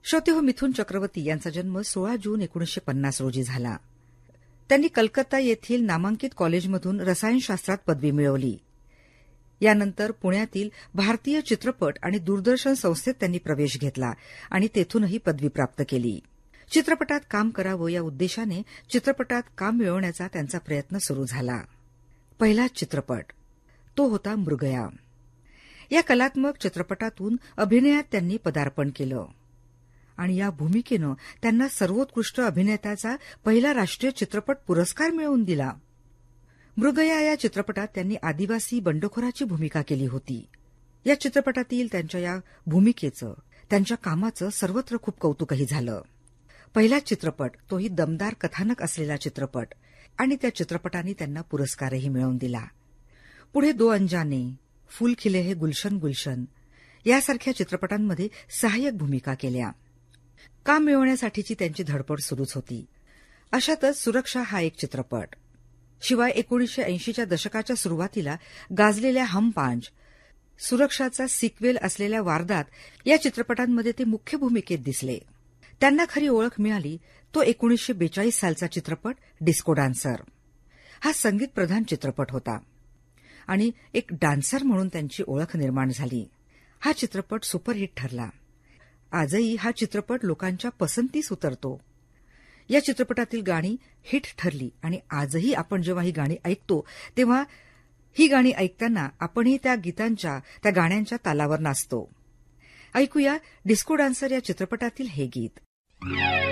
श्रोते हो, मिथुन चक्रवर्ती यांचा जन्म 16 जून 1950 रोजी झाला. त्यांनी कलकत्ता येथील नामांकित कॉलेजमधून रसायनशास्त्रात पदवी मिळवली. यानंतर पुण्यातील भारतीय चित्रपट आणि दूरदर्शन संस्थेत त्यांनी प्रवेश घेतला आणि तेथूनही पदवी प्राप्त केली. चित्रपटात काम करावं या उद्देशाने चित्रपटात काम मिळवण्याचा त्यांचा प्रयत्न सुरू झाला. पहिला चित्रपट तो होता मृगया. या कलात्मक चित्रपटातून अभिनयात त्यांनी पदार्पण केलं आणि या भूमिकेनं त्यांना सर्वोत्कृष्ट अभिनेत्याचा पहिला राष्ट्रीय चित्रपट पुरस्कार मिळवून दिला. मृगया या चित्रपटात त्यांनी आदिवासी बंडखोराची भूमिका केली होती. या चित्रपटातील त्यांच्या या भूमिकेचं, त्यांच्या कामाचं सर्वत्र खूप कौतुकही झालं. पहिला चित्रपट तोही दमदार कथानक असलेला चित्रपट आणि त्या चित्रपटाने त्यांना पुरस्कारही मिळवून दिला. पुढे दो अंजाने, फूल खिले है गुलशन गुलशन यासारख्या चित्रपटांमध्ये सहाय्यक भूमिका केल्या. काम मिळवण्यासाठीची त्यांची धडपड सुरूच होती. अशातच सुरक्षा हा एक चित्रपट, शिवाय 1980च्या दशकाच्या सुरुवातीला गाजलेल्या हम पांच, सुरक्षाचा सिक्वेल असलेल्या वारदात या चित्रपटांमध्ये ते मुख्य भूमिकेत दिसले. त्यांना खरी ओळख मिळाली तो 1942 सालचा चित्रपट डिस्को डान्सर. हा संगीतप्रधान चित्रपट होता आणि एक डान्सर म्हणून त्यांची ओळख निर्माण झाली. हा चित्रपट सुपरहिट ठरला. आजही हा चित्रपट लोकांच्या पसंतीस उतरतो. या चित्रपटातील गाणी हिट ठरली आणि आजही आपण जेव्हा ही गाणी ऐकतो तेव्हा ही गाणी ऐकताना आपणही त्या गाण्यांच्या तालावर नाचतो. ऐकूया डिस्को डान्सर या चित्रपटातील हे गीत.